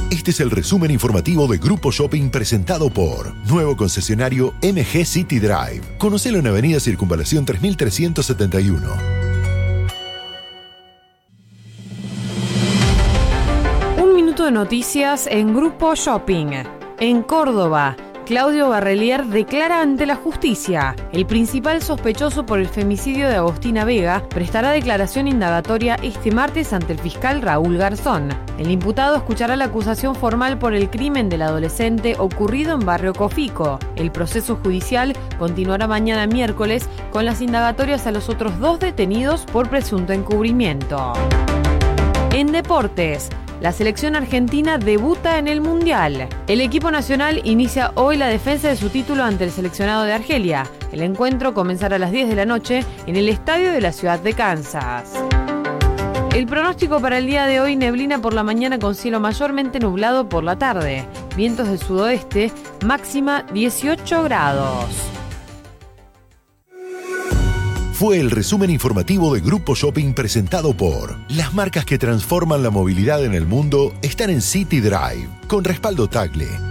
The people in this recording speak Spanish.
Este es el resumen informativo de Grupo Shopping presentado por nuevo concesionario MG City Drive. Conocelo en Avenida Circunvalación 3371. Un minuto de noticias en Grupo Shopping. En Córdoba, Claudio Barrelier declara ante la justicia. El principal sospechoso por el femicidio de Agostina Vega prestará declaración indagatoria este martes ante el fiscal Raúl Garzón. El imputado escuchará la acusación formal por el crimen del adolescente ocurrido en Barrio Cofico. El proceso judicial continuará mañana miércoles con las indagatorias a los otros 2 detenidos por presunto encubrimiento. En deportes, la selección argentina debuta en el Mundial. El equipo nacional inicia hoy la defensa de su título ante el seleccionado de Argelia. El encuentro comenzará a las 10 de la noche en el estadio de la ciudad de Kansas. El pronóstico para el día de hoy: neblina por la mañana con cielo mayormente nublado por la tarde. Vientos del sudoeste, máxima 18 grados. Fue el resumen informativo de Grupo Shopping presentado por las marcas que transforman la movilidad en el mundo están en City Drive, con respaldo Tagle.